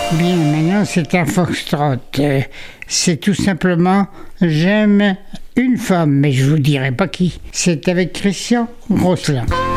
Bien, maintenant c'est un foxtrot. C'est tout simplement J'aime une femme, mais je vous dirai pas qui. C'est avec Christian Grosselin.